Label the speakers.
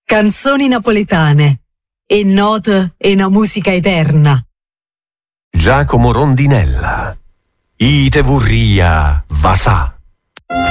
Speaker 1: canzoni napoletane e note e una musica eterna.
Speaker 2: Giacomo Rondinella, Ite Vurria Vasà.